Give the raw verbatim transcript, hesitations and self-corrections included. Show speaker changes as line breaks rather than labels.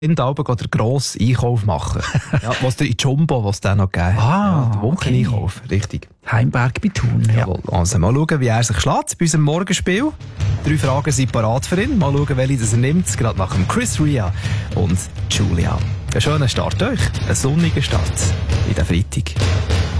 in der Alben den grossen Einkauf machen. Ja, was der in Jumbo, was der noch gegeben hat.
Ah,
ja, der Wocheneinkauf, richtig.
Heimberg bei Thun, ja.
Jawohl. Also mal schauen, wie er sich schlägt bei unserem Morgenspiel. Drei Fragen sind parat für ihn. Mal schauen, welche das er nimmt. Gerade nach dem Chris Ria und Julia. Einen schönen Start euch. Einen sonnigen Start in den Freitag.